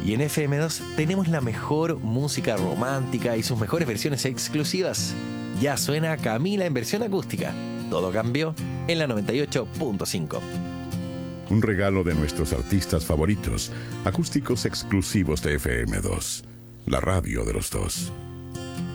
Y en FM2 tenemos la mejor música romántica y sus mejores versiones exclusivas. Ya suena Camila en versión acústica. Todo cambió en la 98.5. Un regalo de nuestros artistas favoritos, acústicos exclusivos de FM2, la radio de los dos.